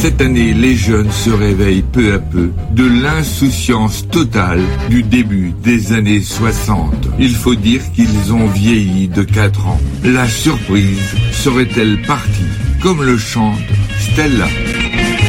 Cette année, les jeunes se réveillent peu à peu de l'insouciance totale du début des années 60. Il faut dire qu'ils ont vieilli de 4 ans. La surprise serait-elle partie, comme le chante Stella?